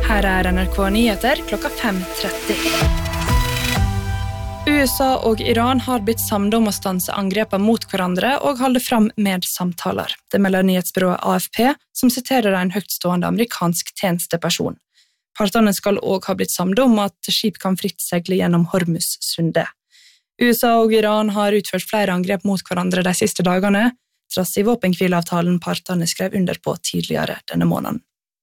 Her NRK Nyheter klokka 5:30. USA og Iran har blitt samlet om å stanse angrepa mot hverandre og holde fram med samtaler. Det melder nyhetsbyrået AFP, som siterer en høytstående amerikansk tjenesteperson. Partene skal også ha blitt samlet om at skip kan fritt segle gjennom Hormuz-sundet. USA og Iran har utført flere angrep mot hverandre de siste dagene, trass i våpenhvileavtalen partene skrev under på tidligere denne måneden.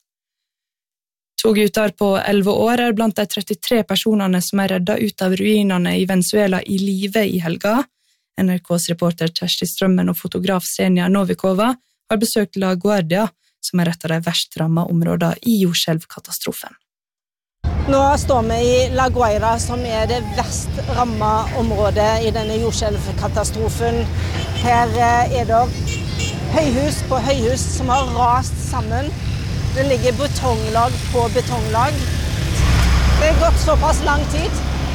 2 gutter på 11 år blant de 33 personene som reddet ut av ruinene i Venezuela i live i helga. NRKs reporter Kjersti Strømmen og fotograf Senja Novikova har besøkt La Guardia, som et av de verst rammede områdene i jordskjelvkatastrofen. Nå står vi i La Guaira, som det verst rammede området i denne jordskjelvkatastrofen. Her det høyhus på høyhus som har rast sammen. Det ligger betonglag på betonglag. Det har gått såpass lang tid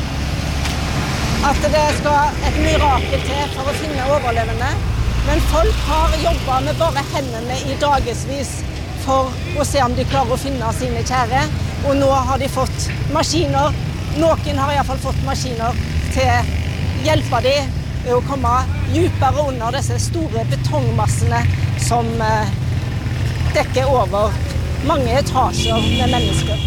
at det skal et mirakel til for å finne overlevende. Men folk har jobbet med bare hendene i dagesvis for å se om de klarer å finne sine kjære. Og nå har de fått maskiner. Noen har i hvert fall fått maskiner til å hjelpe dem å komme dypere under disse store betongmassene som dekker over mange etasjer med mennesker.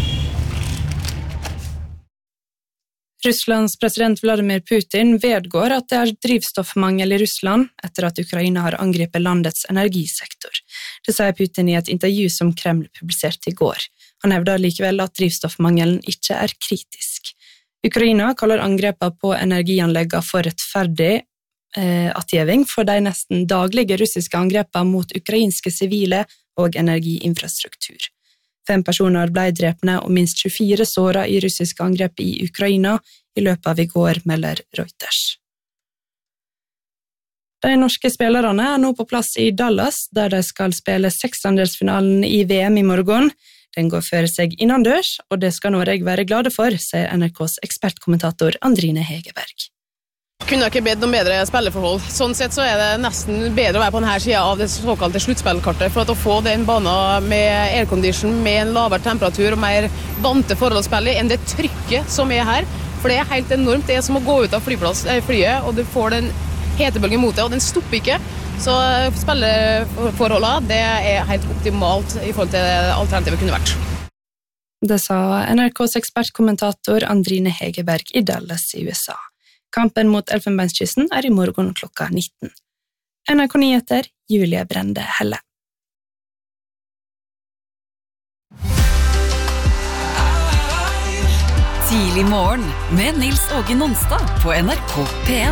Russlands president Vladimir Putin vedgår at det drivstoffmangel i Russland etter at Ukraina har angrepet landets energisektor. Det sier Putin i et intervju som Kreml publiserte i går. Han hevder likevel at drivstoffmangelen ikke kritisk. Ukraina kaller angrepet på energianleggene for rettferdig atgjeving for de nesten daglige russiske angrepene mot ukrainske sivile og energiinfrastruktur. 5 personer ble drepne og minst 24 såret i russiske angrep i Ukraina i løpet av i går, melder Reuters. De norske spillerne nå på plass i Dallas, der de skal spille 16-delsfinalen i VM i morgen. Den går for seg innendørs, og det skal Norge være glade for, sier NRKs ekspertkommentator Andrine Hegerberg. Kunne ikke bedt noen bedre spilleforhold. Sånn sett så det nesten bedre å være på denne siden av det såkalte sluttspillkartet, for at å få den banen med aircondition, med en lavere temperatur og mer vante forhold å spille i enn det trykket som her. For det helt enormt. Det som å gå ut av flyet, og du får den hetebølgen mot deg, og den stopper ikke. Så spilleforholdene, det helt optimalt i forhold til det alternativet kunne vært. Det sa NRKs ekspertkommentator Andrine Hegerberg i Dallas i USA. Kampen mot Elfenbenskysten i morgen klokka 19. NRK Nyheter, Julie Brende Helle. Tidlig morgen med Nils Åge Nonstad på NRK P1.